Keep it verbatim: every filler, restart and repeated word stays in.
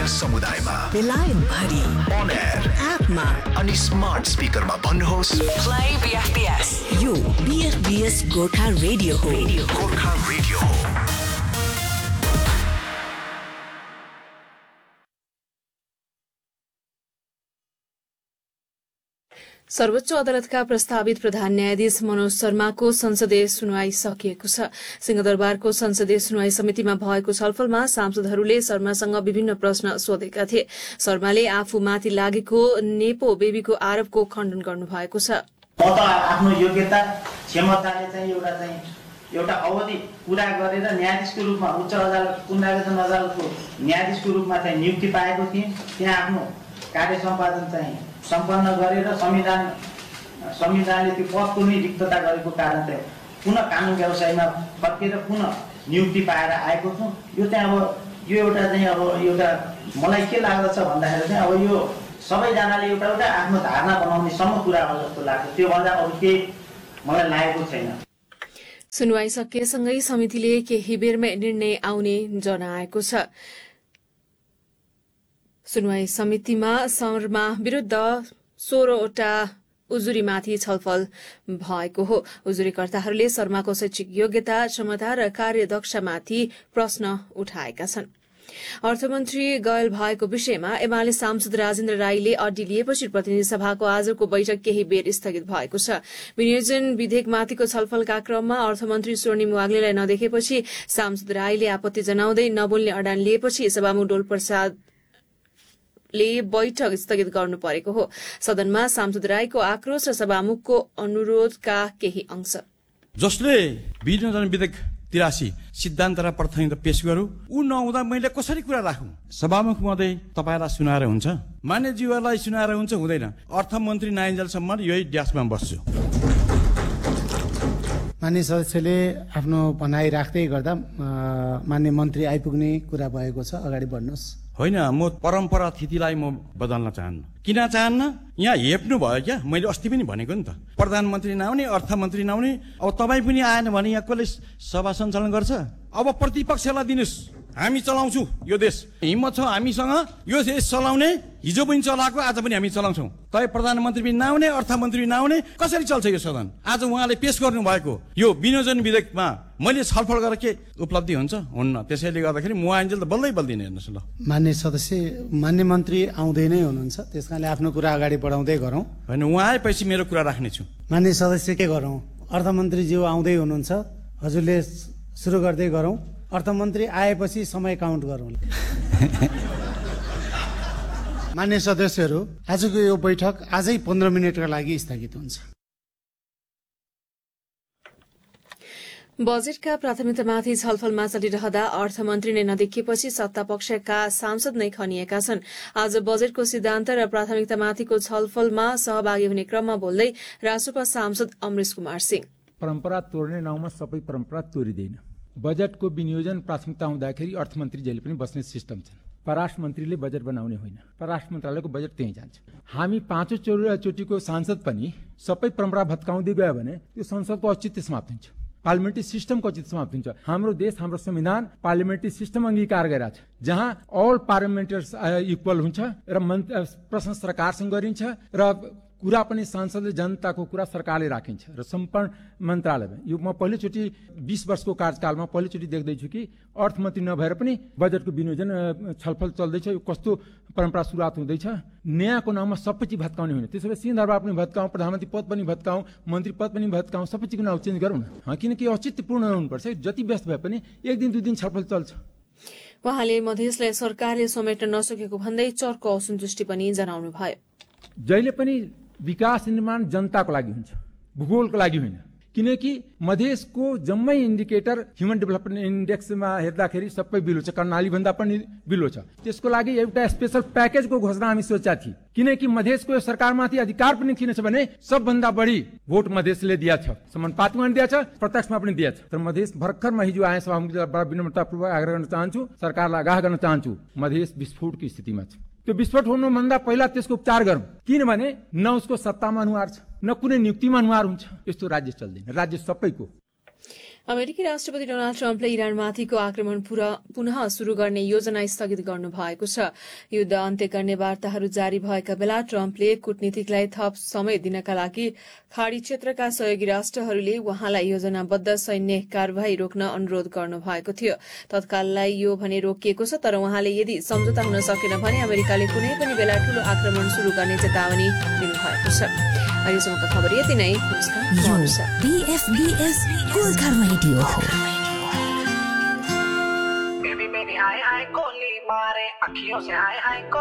समुदायमा बेलायत भरि on air एपमा अनि स्मार्ट स्पिकरमा भन्नुहोस् play B F B S यो B F B S Gorkha radio हो गोर्खा रेडियो हो। सर्वोच्च अदालतका प्रस्तावित प्रधान न्यायाधीश मनोज शर्माको संसदीय सुनवाई सकिएको छ। सिंहदरबारको संसदीय सुनवाई समितिमा भएको छलफलमा सांसदहरूले शर्मासँग विभिन्न प्रश्न सोधेका थिए। शर्माले आफूमाथि लागेको नेपो बेबीको आरोपको खण्डन गर्नुभएको छ। म त आफ्नो योग्यता क्षमताले चाहिँ एउटा चाहिँ एउटा अवधि पूरा गरेर न्यायाधीशको रूपमा उच्च अदालत पुनरावेदन अदालतको न्यायाधीशको रूपमा चाहिँ नियुक्ति पाएको थिएँ। त्यहाँ आफ्नो कार्य सम्पादन चाहिँ सम्पन्न गरेर संविधान संविधानले त्यो पदको नै रिक्तता गरेको कारण चाहिँ पुनः कानुन व्यवसायमा फर्केर पुनः नियुक्ति पाएर आएको छु। यो चाहिँ अब यो एउटा चाहिँ अब एउटा मलाई के लाग्दछ भन्दाखेरि चाहिँ अब यो सबैजनाले एउटा एउटा आफ्नो धारणा बनाउने सम्म कुरा हो जस्तो लाग्छ। त्योभन्दा अरू केही मलाई लागेको छैन। सुनवाई सकिएसँगै समितिले केही बेरमै निर्णय आउने जनाएको छ। सुनवाई समितिमा शर्मा विरूद्ध सोह्रवटा उजुरीमाथि छलफल भएको हो। उजुरीकर्ताहरूले शर्माको शैक्षिक योग्यता, क्षमता र कार्यदक्षतामाथि प्रश्न उठाएका छन्। अर्थमन्त्री गयल भएको विषयमा एमाले सांसद राजेन्द्र राईले अड्डी लिएपछि प्रतिनिधि सभाको आजको बैठक केही बेर स्थगित भएको छ। विनियोजन विधेयकमाथिको छलफलका क्रममा अर्थमन्त्री स्वर्णिम वाग्लेलाई नदेखेपछि सांसद राईले आपत्ति जनाउँदै नबोल्ने अडान लिएपछि सभामुख डोल प्रसाद ले बैठक स्थगित गर्नु परेको हो। सदनमा सांसद राईको आक्रोश र सभामुखको अनुरोधका केही अंश जसले विनियोजन विधेयक तिरासी सिद्धान्त र प्राथमिकता पेश गरौं ऊ नहुँदा मैले कसरी कुरा राखौं? सभामुख महोदय तपाईलाई सुनाएर हुन्छ, मान्यज्यूहरूलाई सुनाएर हुन्छ, हुँदैन। अर्थमन्त्री नआइन्जेलसम्म यही ड्यासमा बस्छु। मान्य सदस्यले आफ्नो भनाइ राख्दै गर्दा मान्य मन्त्री आइपुग्ने कुरा भएको छ, अगाडि बढ्नुहोस्। होइन, म परम्परा थितिलाई म बदल्न चाहन्न। किन चाहन्न? यहाँ हेप्नु भयो क्या? मैले अस्ति पनि भनेको नि त, प्रधानमन्त्री नआउने, अर्थमन्त्री नआउने। अब तपाईँ पनि आएन भने यहाँ कसले सभा सञ्चालन गर्छ? अब प्रतिपक्षलाई दिनुहोस्, हामी चलाउँछौ यो देश। हिम्मत छ हामीसँग यो देश चलाउने। हिजो पनि चलाएको, आज पनि हामी चलाउँछौँ। तै प्रधानमन्त्री पनि नआउने, अर्थमन्त्री नआउने, कसरी चल्छ यो सदन? आज उहाँले पेश गर्नु भएको यो विनियोजन विधेयकमा मैले छलफल गरेर के उपलब्धि हुन्छ? हुन्न। त्यसैले गर्दाखेरि म आइन्जेल त बल्दै बल्दिन। हेर्नुहोस् ल, मान्य सदस्य, मान्य मन्त्री आउँदै नै हुनुहुन्छ, त्यसकारणले आफ्नो कुरा अगाडि बढाउँदै गरौँ। होइन, उहाँ आएपछि मेरो कुरा राख्नेछु। मान्य सदस्य, के गरौँ? अर्थमन्त्रीज्यू आउँदै हुनुहुन्छ, हजुरले सुरु गर्दै गरौँ। अर्थमन्त्री आएपछि समय काउन्ट गरौँ। मान्य सदस्यहरू, आजको यो बैठक आजै पन्ध्र मिनटका लागि स्थगित हुन्छ। बजेटका प्राथमिकतामाथि छलफलमा चलिरहँदा अर्थमन्त्री नै नदेखिएपछि सत्तापक्षका सांसद नै खनिएका छन्। आज बजेटको सिद्धान्त र प्राथमिकतामाथिको छलफलमा सहभागी हुने क्रममा बोल्दै रासोपा सांसद अमरेश कुमार सिंह, परम्परा तोड्ने नाउँमा सबै परम्परा तोडिँदैन। बजेटको विनियोजन प्राथमिकता हुँदाखेरि अर्थमन्त्री जहिले पनि बस्ने सिस्टम छ। परराष्ट्र मन्त्रीले बजेट बनाउने होइन, परराष्ट्र मन्त्रालयको बजेट त्यहीँ जान्छ। हामी पाँचौँ चोटिको सांसद पनि सबै परम्परा भत्काउँदै गयो भने त्यो संसदको औचित्य समाप्त हुन्छ, पार्लिमेन्ट्री सिस्टमको औचित्य समाप्त हुन्छ। हाम्रो देश, हाम्रो संविधान पार्लिमेन्ट्री सिस्टम अङ्गीकार गरेको छ, जहाँ अल पार्लिमेन्टर्स इक्वल हुन्छ र प्रश्न सरकारसँग गरिन्छ र कुरा पनि सांसदले जनताको कुरा सरकारले राखिन्छ र सम्पूर्ण मन्त्रालयमा। यो म पहिलोचोटि बीस वर्षको कार्यकालमा पहिलोचोटि देख्दैछु कि अर्थमन्त्री नभएर पनि बजेटको विनियोजन छलफल चल्दैछ। यो कस्तो परम्परा सुरुवात हुँदैछ? न्यायको नाममा सबै चिज भत्काउने होइन। त्यसो भए सिंहदरबार पनि भत्काउँ, प्रधानमन्त्री पद पनि भत्काउँ, मन्त्री पद पनि भत्काउँ, सबै चिजको नाम चेन्ज गरौँ न। किनकि औचित्यपूर्ण हुनुपर्छ। जति व्यस्त भए पनि एक दिन दुई दिन छलफल चल्छ। उहाँले मधेसलाई सरकारले समेट्न नसकेको भन्दै चर्को असन्तुष्टि पनि जनाउनु भयो। जहिले पनि विकास निर्माण जनताको लागि हुन्छ, भूगोलको लागि होइन। किनकि मधेसको जम्मै इन्डिकेटर ह्युमन डेभलपमेन्ट इन्डेक्समा हेर्दाखेरि सबै बिलो छ, कर्णाली भन्दा पनि बिलो छ। त्यसको लागि एउटा स्पेशल प्याकेजको घोषणा हामी सोचेका थियौँ। किनकि मधेसको सरकारमाथि अधिकार पनि किन छ भने सबभन्दा बढी भोट मधेसले दिया छ, समानुपातिकमा दिया छ, प्रत्यक्षमा पनि दिया छ। तर मधेस भर्खरमा हिजो आए सभामुखलाई विनम्रतापूर्वक आग्रह गर्न चाहन्छु, सरकारलाई आगाह गर्न चाहन्छु, मधेस विस्फोटको स्थितिमा छ। त्यो विस्फोट हुनुभन्दा पहिला त्यसको उपचार गरौँ। किनभने न उसको सत्तामा अनुहार छ, न कुनै नियुक्तिमा अनुहार हुन्छ। यस्तो राज्य चल्दैन, राज्य सबैको। अमेरिकी राष्ट्रपति डोनाल्ड ट्रम्पले इरानमाथिको आक्रमण पुनः शुरू गर्ने योजना स्थगित गर्नु भएको छ। युद्ध अन्त्य गर्ने वार्ताहरू जारी भएका बेला ट्रम्पले कूटनीतिकलाई थप समय दिनका लागि खाड़ी क्षेत्रका सहयोगी राष्ट्रहरूले उहाँलाई योजनाबद्ध सैन्य कार्यवाही रोक्न अनुरोध गर्नु भएको थियो। तत्काललाई यो भने रोकिएको छ, तर उहाँले यदि सम्झौता हुन सकेन भने अमेरिकाले कुनै पनि बेला ठूलो आक्रमण शुरू गर्ने चेतावनी दिनुभएको छ। अहिलेसम्मका खबर यति नै। नमस्कार।